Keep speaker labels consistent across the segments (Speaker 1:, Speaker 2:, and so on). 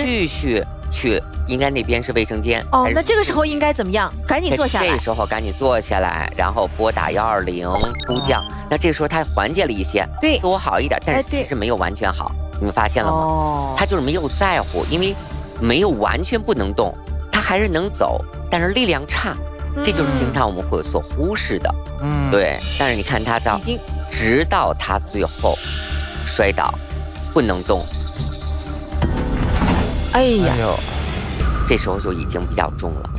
Speaker 1: 继续去，应该那边是卫生间。
Speaker 2: 哦，那这个时候应该怎么样？赶紧坐下来。
Speaker 1: 这时候赶紧坐下来，然后拨打120呼叫。那这时候他缓解了一些，
Speaker 2: 对，
Speaker 1: 自我好一点，但是其实没有完全好。你们发现了吗？
Speaker 2: 哦，
Speaker 1: 他就是没有在乎，因为没有完全不能动，他还是能走，但是力量差。这就是经常我们会所忽视的。对。但是你看他到直到他最后摔倒，不能动。
Speaker 2: 哎呀，
Speaker 1: 这时候就已经比较重了。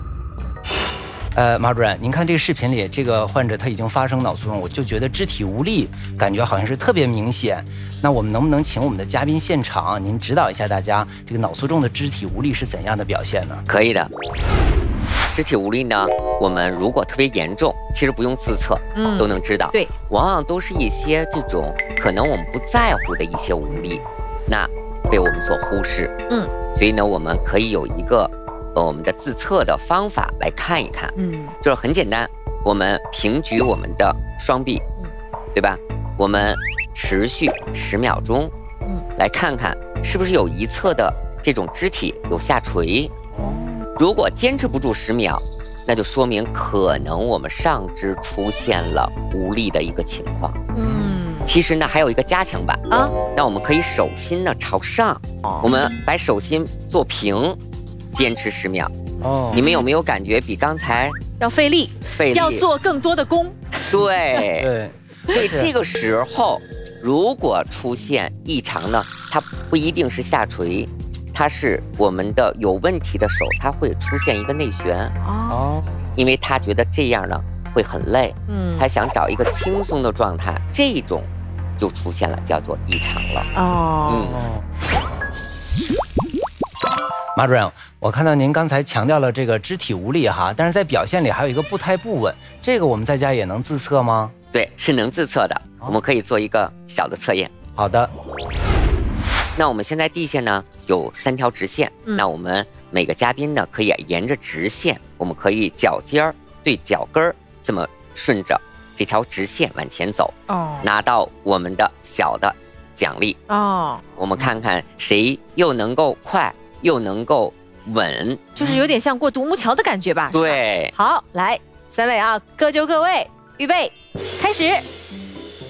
Speaker 3: 马主任，您看这个视频里，这个患者他已经发生脑卒中，我就觉得肢体无力，感觉好像是特别明显。那我们能不能请我们的嘉宾现场，您指导一下大家，这个脑卒中的肢体无力是怎样的表现呢？
Speaker 1: 可以的。肢体无力呢，我们如果特别严重，其实不用自测，都能知道。
Speaker 2: 对，
Speaker 1: 往往都是一些这种可能我们不在乎的一些无力，那被我们所忽视。所以呢，我们可以有一个我们的自测的方法来看一看。就是很简单，我们平举我们的双臂，对吧？我们持续10秒钟，来看看是不是有一侧的这种肢体有下垂。如果坚持不住10秒，那就说明可能我们上肢出现了无力的一个情况。其实呢，还有一个加强版啊，那我们可以手心呢朝上，我们把手心做平，坚持10秒。你们有没有感觉比刚才
Speaker 2: 要费力，要做更多的功？
Speaker 1: 对。所以这个时候，如果出现异常呢，它不一定是下垂。它是我们的有问题的手，它会出现一个内旋因为他觉得这样呢会很累，他想找一个轻松的状态，这种就出现了，叫做异常了。
Speaker 3: 马主任，我看到您刚才强调了这个肢体无力哈，但是在表现里还有一个步态不稳，这个我们在家也能自测吗？
Speaker 1: 对，是能自测的，我们可以做一个小的测验。
Speaker 3: 好的。
Speaker 1: 那我们现在地下呢有3条直线，那我们每个嘉宾呢可以沿着直线，我们可以脚尖儿对脚跟儿这么顺着这条直线往前走，拿到我们的小的奖励。我们看看谁又能够快又能够稳，
Speaker 2: 就是有点像过独木桥的感觉吧？
Speaker 1: 对。
Speaker 2: 好，来3位啊，各就各位，预备，开始。